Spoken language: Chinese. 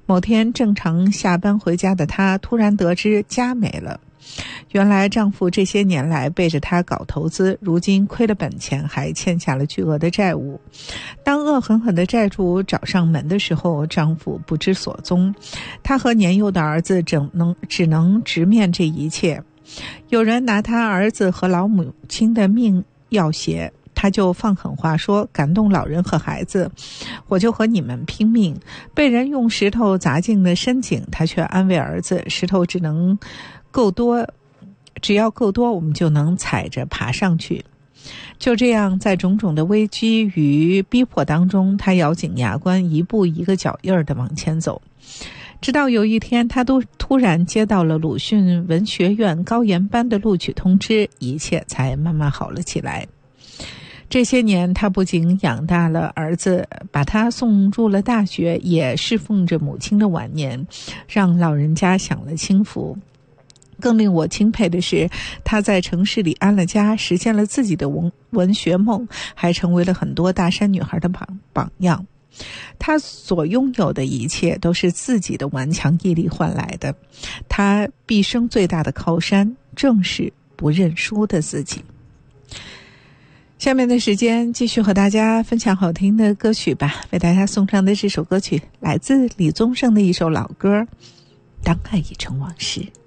某天正常下班回家的她突然得知家没了。原来丈夫这些年来背着她搞投资，如今亏了本钱，还欠下了巨额的债务。当恶狠狠的债主找上门的时候，丈夫不知所踪。她和年幼的儿子只能直面这一切。有人拿他儿子和老母亲的命要挟，他就放狠话说，感动老人和孩子，我就和你们拼命。被人用石头砸进了深井，他却安慰儿子，石头只要够多，我们就能踩着爬上去。就这样，在种种的危机与逼迫当中，他咬紧牙关，一步一个脚印地往前走。直到有一天，他突然接到了鲁迅文学院高研班的录取通知，一切才慢慢好了起来。这些年，他不仅养大了儿子，把他送入了大学，也侍奉着母亲的晚年，让老人家享了清福。更令我钦佩的是，他在城市里安了家，实现了自己的文学梦，还成为了很多大山女孩的榜样。他所拥有的一切都是自己的顽强毅力换来的，他毕生最大的靠山正是不认输的自己。下面的时间继续和大家分享好听的歌曲吧。为大家送上的这首歌曲来自李宗盛的一首老歌《当爱已成往事》。